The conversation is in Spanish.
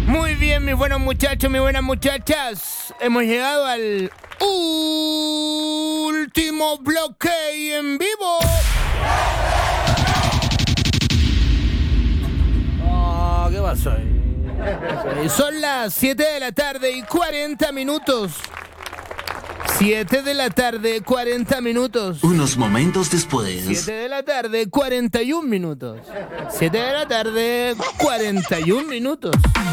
Muy bien, mis buenos muchachos, mis buenas muchachas. Hemos llegado al último bloque en vivo. ¿Qué pasó? Son las 7 de la tarde y 40 minutos. 7 de la tarde, 40 minutos. Unos momentos después. 7 de la tarde, 41 minutos. 7 de la tarde, 41 minutos.